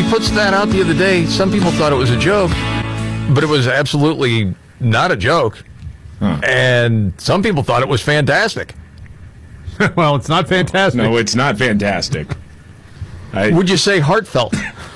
he puts that out the other day. Some people thought it was a joke, but it was absolutely not a joke. And some people thought it was fantastic. Well, it's not fantastic. No, it's not fantastic. Would you say heartfelt?